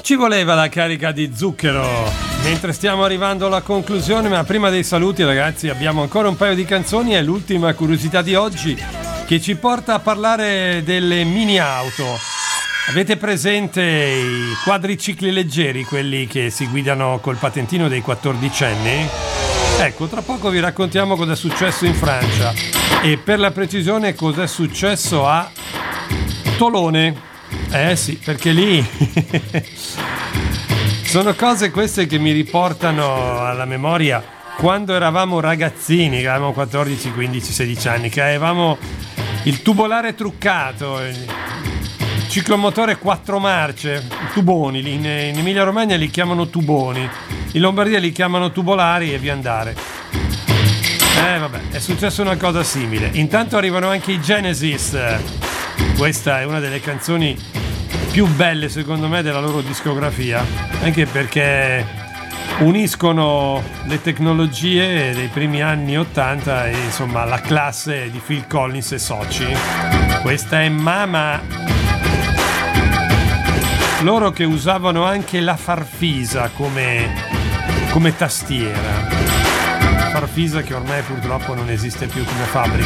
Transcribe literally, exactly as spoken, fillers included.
Ci voleva la carica di zucchero. Mentre stiamo arrivando alla conclusione, ma prima dei saluti, ragazzi, abbiamo ancora un paio di canzoni e l'ultima curiosità di oggi che ci porta a parlare delle mini auto. Avete presente i quadricicli leggeri, quelli che si guidano col patentino dei quattordicenni? Ecco, tra poco vi raccontiamo cosa è successo in Francia e per la precisione cosa è successo a Tolone. Eh sì, perché lì sono cose queste che mi riportano alla memoria quando eravamo ragazzini, che avevamo quattordici, quindici, sedici anni, che avevamo il tubolare truccato, il ciclomotore quattro marce, tuboni, in, in Emilia Romagna li chiamano tuboni, in Lombardia li chiamano tubolari e via andare. Eh vabbè, è successa una cosa simile. Intanto arrivano anche i Genesis. Questa è una delle canzoni più belle secondo me della loro discografia, anche perché uniscono le tecnologie dei primi anni ottanta e insomma la classe di Phil Collins e soci. Questa è Mama. Loro che usavano anche la farfisa come, come tastiera, farfisa che ormai purtroppo non esiste più come fabbrica.